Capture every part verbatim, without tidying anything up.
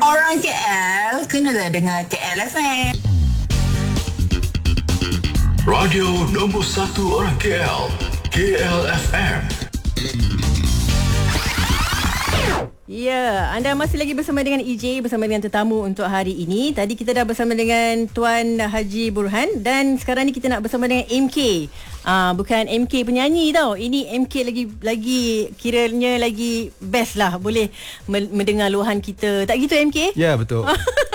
Orang K L kenalah dengan K L F M. Radio nombor satu orang K L, K L F M. Ya, anda masih lagi bersama dengan E J, bersama dengan tetamu untuk hari ini. Tadi kita dah bersama dengan Tuan Haji Burhan dan sekarang ni kita nak bersama dengan M K. Ah, bukan M K penyanyi tau. Ini M K lagi lagi kiranya lagi best lah, boleh mendengar luahan kita. Tak gitu M K? Ya, betul.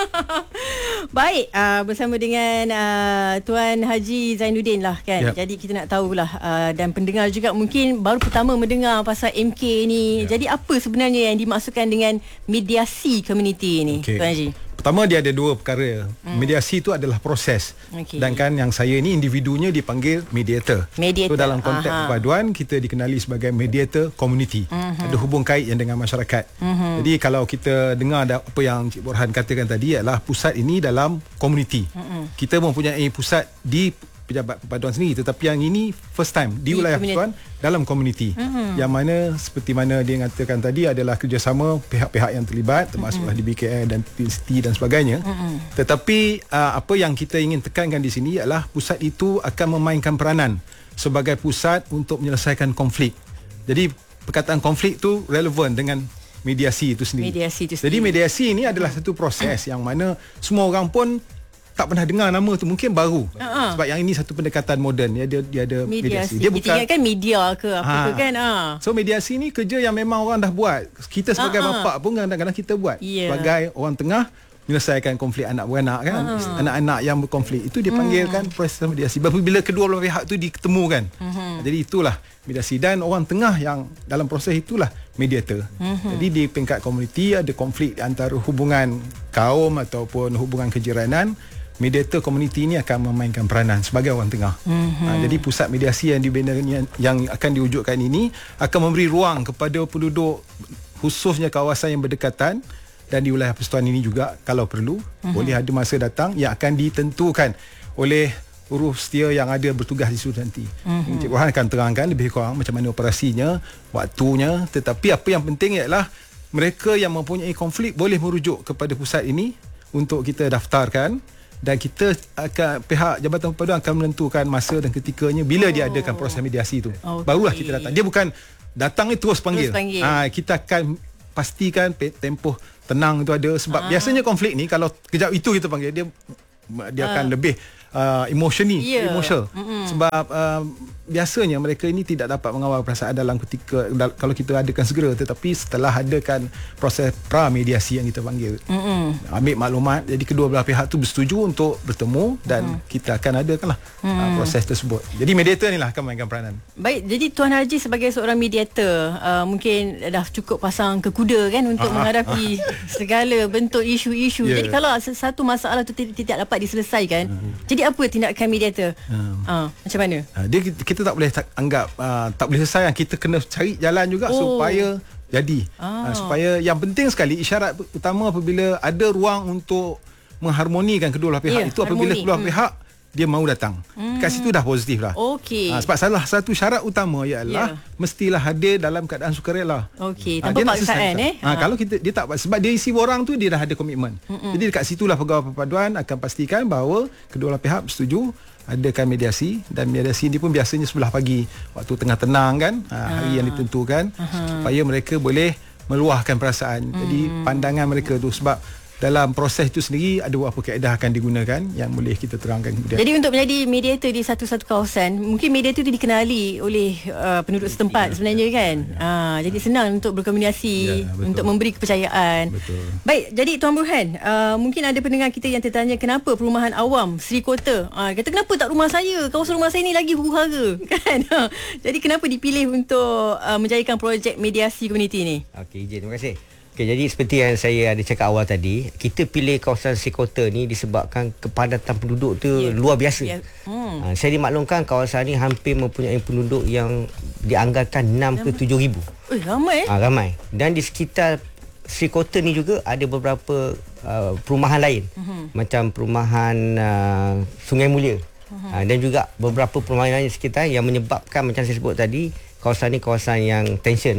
Baik, uh, bersama dengan uh, Tuan Haji Zainuddin lah kan. Yep. Jadi kita nak tahulah uh, dan pendengar juga mungkin baru pertama mendengar pasal M K ni. Yep. Jadi apa sebenarnya yang dimaksudkan dengan mediasi komuniti ni, okay, Tuan Haji? Pertama, dia ada dua perkara. Hmm. Mediasi itu adalah proses. Okay. Dan kan yang saya ni individunya dipanggil mediator. Mediator. So dalam konteks Aha. perpaduan kita dikenali sebagai mediator community. Uh-huh. Ada hubung kait yang dengan masyarakat. Uh-huh. Jadi kalau kita dengar apa yang Cik Burhan katakan tadi adalah pusat ini dalam community. Uh-huh. Kita mempunyai pusat di Pejabat Perpaduan sendiri, tetapi yang ini first time di, di wilayah persekutuan dalam komuniti. Uh-huh. Yang mana seperti mana dia katakan tadi adalah kerjasama pihak-pihak yang terlibat, termasuklah uh-huh. D B K R dan T S T dan sebagainya. Uh-huh. Tetapi uh, apa yang kita ingin tekankan di sini adalah pusat itu akan memainkan peranan sebagai pusat untuk menyelesaikan konflik. Jadi perkataan konflik tu relevan dengan mediasi itu sendiri. Mediasi itu sendiri. Jadi mediasi ini adalah satu proses yang mana semua orang pun tak pernah dengar nama tu, mungkin baru. Uh-huh. Sebab yang ini satu pendekatan moden, dia ada dia ada mediasi. mediasi. Dia bukan kan media ke apa ha. ke kan. Ha. So mediasi ni kerja yang memang orang dah buat. Kita sebagai uh-huh. bapa pun kadang-kadang kita buat. Yeah. Sebagai orang tengah menyelesaikan konflik anak beranak kan. Uh-huh. Anak-anak yang berkonflik itu dipanggilkan uh-huh. proses mediasi. Bila kedua belah pihak tu diketemukan. Uh-huh. Jadi itulah mediasi, dan orang tengah yang dalam proses itulah mediator. Uh-huh. Jadi di peringkat komuniti ada konflik antara hubungan kaum ataupun hubungan kejiranan. Mediator komuniti ini akan memainkan peranan sebagai orang tengah. Mm-hmm. Ha, jadi pusat mediasi yang dibina yang, yang akan diwujudkan ini akan memberi ruang kepada penduduk, khususnya kawasan yang berdekatan dan di wilayah persekutuan ini juga kalau perlu, mm-hmm. boleh ada masa datang yang akan ditentukan oleh urus setia yang ada bertugas di situ nanti. Mm-hmm. Encik Burhan akan terangkan lebih kurang macam mana operasinya, waktunya, tetapi apa yang penting ialah mereka yang mempunyai konflik boleh merujuk kepada pusat ini untuk kita daftarkan. Dan kita akan, pihak Jabatan Perpaduan akan menentukan masa dan ketikanya bila oh. dia adakan proses mediasi itu. Okay. Barulah kita datang. Dia bukan datang ni terus panggil. Terus panggil. Ha, kita akan pastikan tempoh tenang itu ada. Sebab ah. biasanya konflik ni kalau kejap itu kita panggil, dia dia ah. akan lebih uh, emotionally, yeah. emotional. Mm-hmm. Sebab uh, biasanya mereka ini tidak dapat mengawal perasaan dalam ketika dal- kalau kita adakan segera, tetapi setelah adakan proses pra-mediasi yang kita panggil. Mm-hmm. Ambil maklumat, jadi kedua belah pihak tu bersetuju untuk bertemu dan mm-hmm. kita akan adakanlah mm-hmm. uh, proses tersebut. Jadi mediator ni lah akan mainkan peranan. Baik, jadi Tuan Haji sebagai seorang mediator uh, mungkin dah cukup pasang ke kuda kan untuk ah, menghadapi ah. segala bentuk isu-isu. Yeah. Jadi kalau satu masalah tu tidak dapat diselesaikan, mm-hmm. jadi apa tindakan mediator? Mm. Uh, macam mana? Uh, dia kita Kita tak boleh tak, anggap uh, tak boleh selesai. Kita kena cari jalan juga oh. supaya jadi ah. uh, supaya yang penting sekali isyarat utama apabila ada ruang untuk mengharmonikan kedua belah pihak, yeah, itu apabila harmoni. kedua belah hmm. pihak dia mahu datang. Hmm. Kat situ dah positif lah. Okay. Uh, sebab salah satu syarat utama ialah yeah. mestilah hadir dalam keadaan sukarela. Okey, tanpa uh, paksaan eh. Uh, kalau kita dia tak, sebab dia isi borang tu dia dah ada komitmen. Mm-mm. Jadi dekat situlah pegawai perpaduan akan pastikan bahawa kedua belah pihak bersetuju adakan mediasi, dan mediasi ini pun biasanya sebelah pagi waktu tengah tenang kan, uh, hari yang ditentukan, uh-huh. supaya mereka boleh meluahkan perasaan. Mm. Jadi pandangan mereka tu, sebab dalam proses itu sendiri ada beberapa kaedah akan digunakan yang boleh kita terangkan kemudian. Jadi untuk menjadi mediator di satu-satu kawasan, mungkin mediator itu dikenali oleh uh, penduduk setempat ya, sebenarnya kan. Ya. Uh, jadi senang untuk berkomunikasi, ya, untuk memberi kepercayaan. Betul. Baik, jadi Tuan Burhan, uh, mungkin ada pendengar kita yang tertanya kenapa perumahan awam Sri Kota, uh, kata kenapa tak rumah saya, kawasan rumah saya ni lagi huru-hara kan. Jadi kenapa dipilih untuk uh, menjadikan projek mediasi komuniti ni? Okey, Ijin, terima kasih. Okay, jadi seperti yang saya ada cakap awal tadi, kita pilih kawasan Sri Kota ni disebabkan kepadatan penduduk tu yeah. luar biasa. Yeah. Hmm. Ha, saya dimaklumkan kawasan ni hampir mempunyai penduduk yang dianggarkan enam ke tujuh ribu. Eh, ramai. Ha, ramai. Dan di sekitar Sri Kota ni juga ada beberapa uh, perumahan lain. Uh-huh. Macam perumahan uh, Sungai Mulia. Uh-huh. Ha, dan juga beberapa perumahan lain di sekitar yang menyebabkan macam saya sebut tadi, kawasan ni kawasan yang tension lah.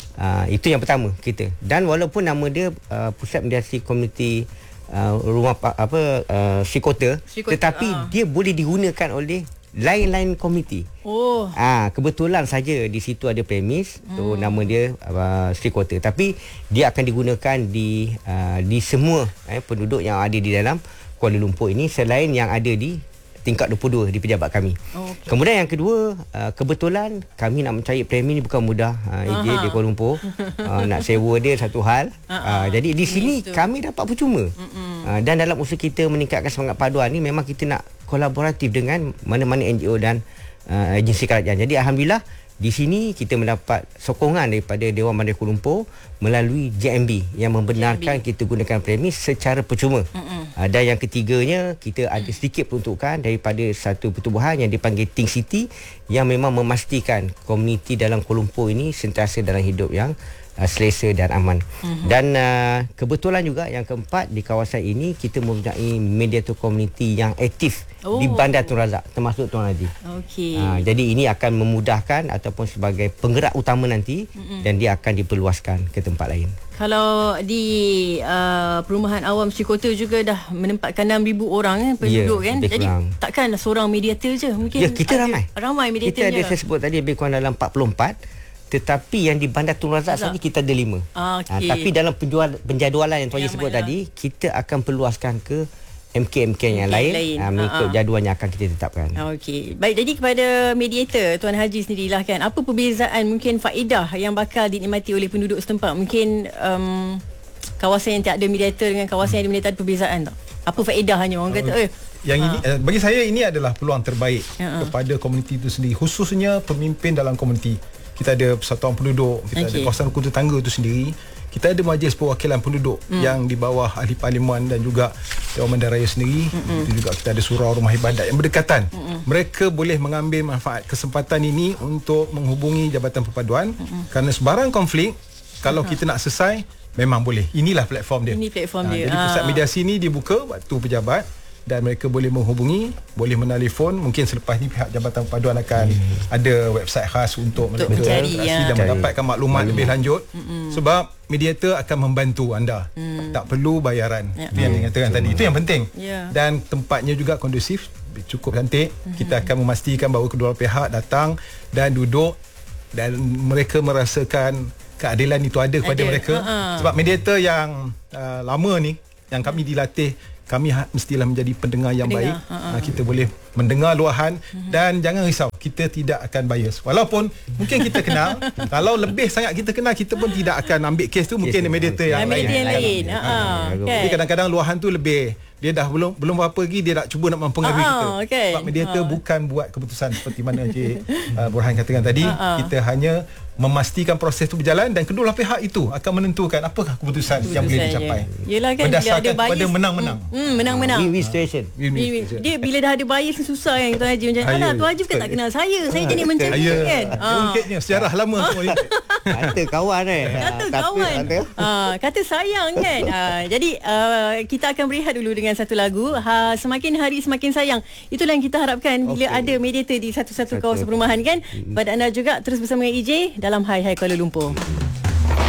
Uh, itu yang pertama kita. Dan walaupun nama dia uh, Pusat Mediasi Komuniti uh, Rumah apa uh, Srikota, tetapi uh. dia boleh digunakan oleh lain-lain komuniti. Oh. Ah, kebetulan saja di situ ada premis, hmm. so nama dia uh, Srikota. Tapi dia akan digunakan di uh, di semua eh, penduduk yang ada di dalam Kuala Lumpur ini, selain yang ada di tingkat dua puluh dua di pejabat kami. Oh, okay. Kemudian yang kedua, uh, kebetulan kami nak mencari premi ni bukan mudah. Uh, A J di Kuala Lumpur uh, nak sewa dia satu hal. Uh, jadi di sini Itu. kami dapat percuma. Uh, dan dalam usaha kita meningkatkan semangat paduan ni, memang kita nak kolaboratif dengan mana-mana N G O dan uh, agensi kerajaan. Jadi alhamdulillah di sini kita mendapat sokongan daripada Dewan Bandar Kuala Lumpur melalui J M B yang membenarkan J M B kita gunakan premis secara percuma. Uh, dan yang ketiganya, kita ada sedikit peruntukan daripada satu pertubuhan yang dipanggil Think City yang memang memastikan komuniti dalam Kuala Lumpur ini sentiasa dalam hidup yang uh, selesa dan aman. Uh-huh. Dan uh, kebetulan juga yang keempat, di kawasan ini kita mempunyai mediator komuniti yang aktif oh. di Bandar Tun Razak, termasuk Tuan Haji. Okey. Uh, jadi ini akan memudahkan ataupun sebagai penggerak utama nanti, uh-huh. dan dia akan diperluaskan ke tempat lain. Kalau di uh, perumahan awam Srikota juga dah menempatkan enam ribu orang kan, penduduk ya, kan. Jadi kurang. Takkan seorang mediator je, mungkin. Ya, kita ramai. Ramai mediator. Kita ada, je. saya sebut tadi lebih kurang dalam empat puluh empat. Tetapi yang di Bandar Tun Razak saja kita ada lima. Ah, okay. ha, tapi dalam penjual, penjadualan yang Tuan Haji sebut lah. tadi, kita akan perluaskan ke M K M K yang lain, lain. Ha, mengikut uh-huh. jadual yang akan kita tetapkan. Okey. Baik, jadi kepada mediator Tuan Haji sendirilah kan, apa perbezaan mungkin faedah yang bakal dinikmati oleh penduduk setempat? Mungkin um, kawasan yang tak ada mediator dengan kawasan yang ada mediator, ada perbezaan tak? Apa faedahnya? Orang kata eh yang ha. ini bagi saya ini adalah peluang terbaik uh-huh. kepada komuniti itu sendiri, khususnya pemimpin dalam komuniti. Kita ada persatuan penduduk, kita okay. ada kawasan rukun tetangga itu sendiri. Kita ada majlis perwakilan penduduk mm. yang di bawah ahli parlimen dan juga Dewan Bandar Raya sendiri. Mm-mm. Itu juga kita ada surau rumah ibadat yang berdekatan. Mm-mm. Mereka boleh mengambil manfaat kesempatan ini untuk menghubungi Jabatan Perpaduan. Mm-mm. Kerana sebarang konflik, kalau mm-hmm. kita nak selesai, memang boleh. Inilah platform dia. Ini platform ha, dia. Jadi pusat mediasi ini dibuka waktu pejabat, dan mereka boleh menghubungi, boleh menelefon. Mungkin selepas ni pihak Jabatan Perpaduan akan hmm. ada website khas untuk, untuk mereka mencari, ya. dan mendapatkan maklumat hmm. lebih lanjut. Hmm. Sebab mediator akan membantu anda. Hmm. Tak perlu bayaran. Ya. Itu yang dikatakan hmm. tadi. Itu yang penting. Ya. Dan tempatnya juga kondusif, cukup cantik. Hmm. Kita akan memastikan bahawa kedua pihak datang dan duduk dan mereka merasakan keadilan itu ada kepada ada. mereka. Uh-huh. Sebab mediator yang uh, lama ni, yang kami dilatih, kami ha- mestilah menjadi pendengar yang pendengar. baik. Uh-huh. Kita boleh mendengar luahan uh-huh. dan jangan risau, kita tidak akan bias. Walaupun mungkin kita kenal, kalau lebih sangat kita kenal, kita pun tidak akan ambil kes tu, mungkin yes, mediator yang lain. Mediator yang lain. Ha. Okay. Jadi kadang-kadang luahan tu lebih, dia dah belum belum apa lagi, dia nak cuba nak mempengaruhi uh-huh. kita. Okay. Sebab mediator uh-huh. bukan buat keputusan seperti mana Encik uh, Burhan katakan tadi. Uh-huh. Kita hanya memastikan proses itu berjalan dan kedua pihak itu akan menentukan apakah keputusan, keputusan yang boleh dicapai. Yelah kan, berdasarkan ada kepada menang-menang. Hmm, menang-menang. Win-win situation. Dia bila dah ada bias susah kan Tuan Haji macam alah Tuan Haji kan tak kenal saya. Saya jenis macam ni kan. Mungkinnya sejarah lama semua ni. Kata kawan eh. Kata kawan. Ah, kata sayang kan. Ah, jadi uh, kita akan berehat dulu dengan satu lagu. Ha, semakin hari semakin sayang. Itulah yang kita harapkan bila okay. ada mediator di satu-satu kawasan perumahan kan. Pada anda juga terus bersama dengan E J dalam Hai Hai Kuala Lumpur.